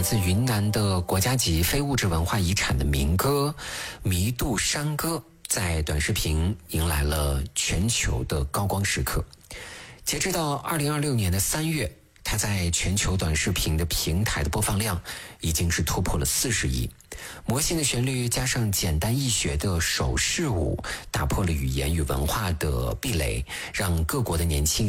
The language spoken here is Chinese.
自云南的国家级非物质文化遗产的民歌《弥渡山歌》在短视频迎来了全球的高光时刻。截至到2026年的3月，它在全球短视频的平台的播放量已经是突破了40亿。魔性的旋律加上简单易学的手势舞，打破了语言与文化的壁垒，让各国的年轻人